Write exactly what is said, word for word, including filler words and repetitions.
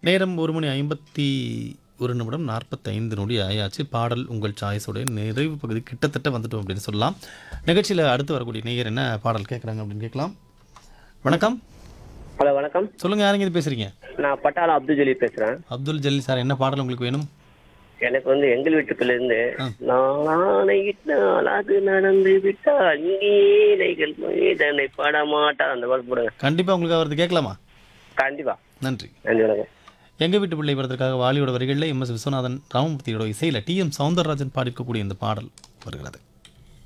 நேரம் ஒரு மணி ஐம்பத்தி ஒரு நிமிடம் நாற்பத்தைந்து நொடி ஆயாச்சு. பாடல் உங்கள் சாய்ஸோடைய நிறைவு பகுதி கிட்டத்தட்ட வந்துட்டோம் அப்படின்னு சொல்லலாம். நிகழ்ச்சியில் அடுத்து வரக்கூடிய நேயர் என்ன பாடல் கேட்குறாங்க அப்படின்னு கேட்கலாம். வணக்கம். ஹலோ வணக்கம். சொல்லுங்கள், யாருங்க இது பேசுகிறீங்க? நான் பட்டாளம் அப்துல் ஜலீல் பேசுறேன். அப்துல் ஜலீல் சார், என்ன பாடல் உங்களுக்கு வேணும்? எனக்கு வந்து எங்கள் வீட்டுக்குள்ள இருந்து ஆ. நாளையிட்டால் அது நடந்து விட்டால் இங்கேனைகள் மீதனை படமாட்டா அந்த பாட்டு போடுங்க. கண்டிப்பாக உங்களுக்கு அவரது கேட்கலாமா? கண்டிப்பா. நன்றி. நன்றி வணக்கம். எங்கள் வீட்டு பிள்ளை படத்திற்காக வாலியோட வரிகளில் எம் எஸ் விஸ்வநாதன் ராமமூர்த்தியோட இசையில் டி எம் சௌந்தரராஜன் பாடிக்கக்கூடிய இந்த பாடல் வருகிறது.